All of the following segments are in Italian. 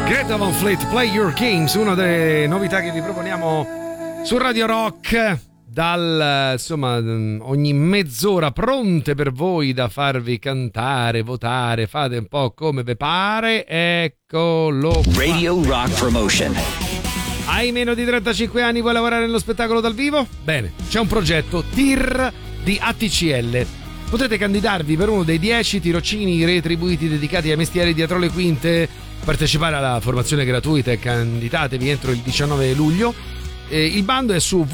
Greta Van Fleet, Play Your Games, una delle novità che vi proponiamo su Radio Rock insomma, ogni mezz'ora, pronte per voi da farvi cantare, votare, fate un po' come vi pare. Eccolo qua. Radio Rock Promotion. Hai meno di 35 anni, vuoi lavorare nello spettacolo dal vivo? Bene, c'è un progetto TIR di ATCL. Potete candidarvi per uno dei 10 tirocini retribuiti dedicati ai mestieri dietro le quinte, partecipare alla formazione gratuita e candidatevi entro il 19 luglio. Il bando è su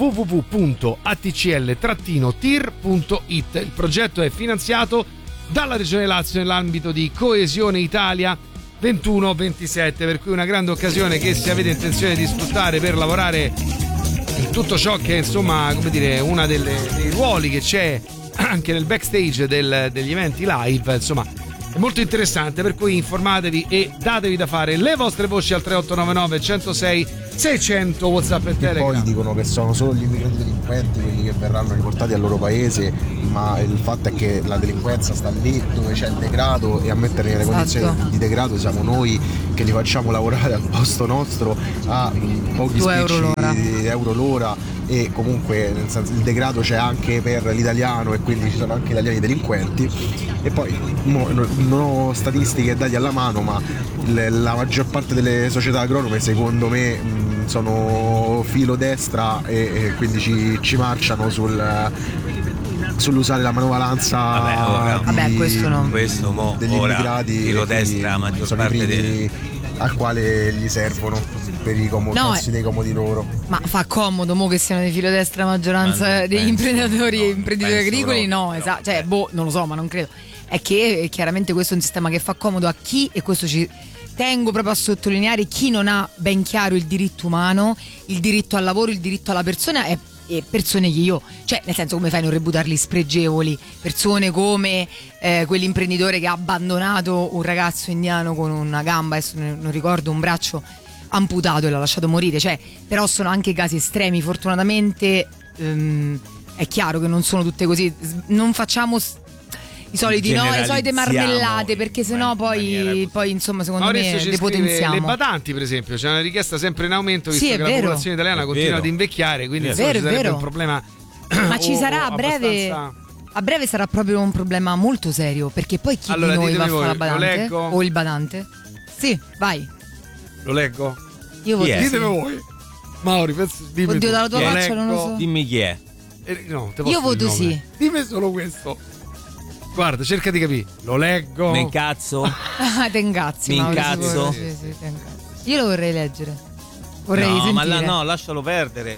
www.atcl-tir.it. Il progetto è finanziato dalla Regione Lazio nell'ambito di Coesione Italia 21-27, per cui una grande occasione che, se avete intenzione di sfruttare per lavorare in tutto ciò che è, insomma, come dire, una dei ruoli che c'è anche nel backstage degli eventi live, insomma, è molto interessante, per cui informatevi e datevi da fare. Le vostre voci al 3899 106 600, WhatsApp e Telegram. Poi dicono che sono solo gli immigrati delinquenti quelli che verranno riportati al loro paese, ma il fatto è che la delinquenza sta lì dove c'è il degrado, e a mettere nelle condizioni di degrado siamo noi che li facciamo lavorare al posto nostro a pochi spicci euro l'ora, e comunque, nel senso, il degrado c'è anche per l'italiano, e quindi ci sono anche italiani delinquenti. E poi non ho statistiche e dati alla mano, ma la maggior parte delle società agronome, secondo me, sono filo destra, e quindi ci marciano sull'usare la manovalanza degli immigrati, filo destra, la maggior parte al quale gli servono per i costi dei comodi loro. Ma fa comodo mo che siano di filo destra la maggioranza degli imprenditori agricoli? No, esatto, cioè non lo so, ma non credo. È che chiaramente questo è un sistema che fa comodo a chi, e questo ci tengo proprio a sottolineare, chi non ha ben chiaro il diritto umano, il diritto al lavoro, il diritto alla persona, e persone che cioè, nel senso, come fai a non reputarli spregevoli? Persone come quell'imprenditore che ha abbandonato un ragazzo indiano con una gamba, adesso non ricordo, un braccio amputato, e l'ha lasciato morire. Cioè, però sono anche casi estremi, fortunatamente. È chiaro che non sono tutte così, non facciamo le solite marmellate, perché sennò poi insomma, secondo Maurizio me depotenziamo. Le badanti, per esempio, c'è una richiesta sempre in aumento, visto che la popolazione italiana continua ad invecchiare, quindi insomma, ci sarebbe un problema. Ma ci sarà a breve. A breve sarà proprio un problema molto serio, perché poi chi di noi va a fare la badante o il badante? Sì, vai. Lo leggo? Io voto sì. Ditemi voi. Mauri, dimmi. Oddio, dalla tua faccia non lo so. Dimmi chi è. No, io voto sì. Dimmi solo questo. Guarda, cerca di capire. Lo leggo. Mi incazzo. Te incazzi. Mi incazzo. Sì, io lo vorrei leggere. Vorrei sentire. Ma lascialo perdere,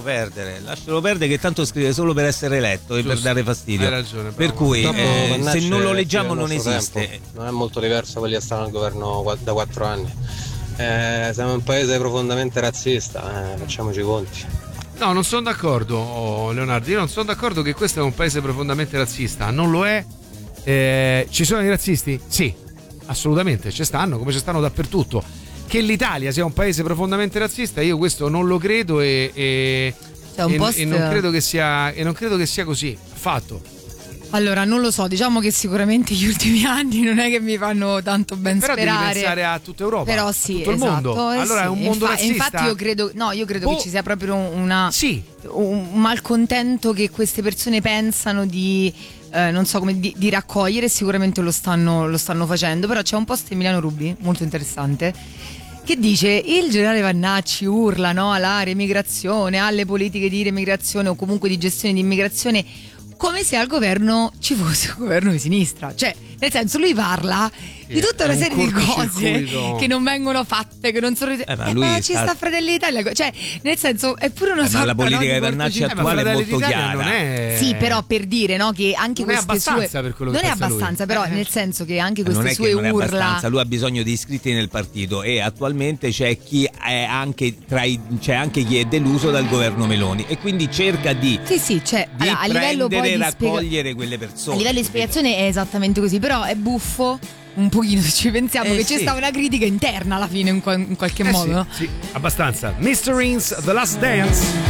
che tanto scrive solo per essere eletto e per dare fastidio. Hai ragione. Per cui se non lo leggiamo non esiste. Tempo. Non è molto diverso quelli che stanno al governo da 4 anni. Siamo un paese profondamente razzista, facciamoci i conti. No, non sono d'accordo, Leonardo. Io non sono d'accordo che questo è un paese profondamente razzista. Non lo è. Ci sono i razzisti? Sì, assolutamente, ci stanno, come ci stanno dappertutto. Che l'Italia sia un paese profondamente razzista, io questo non lo credo, e non credo che sia così affatto. Allora, non lo so, diciamo che sicuramente gli ultimi anni non è che mi fanno tanto ben però sperare. Però devi pensare a tutta Europa, però sì, a tutto il mondo. Allora è un mondo razzista. Infatti io credo che ci sia proprio un malcontento che queste persone pensano di non so come di raccogliere. Sicuramente lo stanno facendo. Però c'è un post Emiliano Rubi molto interessante che dice: il generale Vannacci urla alla remigrazione, alle politiche di remigrazione o comunque di gestione di immigrazione, come se al governo ci fosse un governo di sinistra. Cioè, nel senso, lui parla di tutta una serie di cose che non vengono fatte, che non sono ma ci sta Fratelli d'Italia, cioè, nel senso, è pure una sorta, ma la politica di Vannacci attuale è molto chiara. Non è... Sì, però per dire, che anche non queste è abbastanza per quello che non è abbastanza, lui. Però nel senso che anche queste non è sue che non urla. È abbastanza. Lui ha bisogno di iscritti nel partito, e attualmente c'è chi è anche c'è anche chi è deluso dal governo Meloni, e quindi cerca di a livello poi di raccogliere quelle persone. A livello di spiegazione è esattamente così, però è buffo un pochino se ci pensiamo che c'è stata una critica interna alla fine in qualche modo. Sì, abbastanza. Mr. Rins, The Last Dance.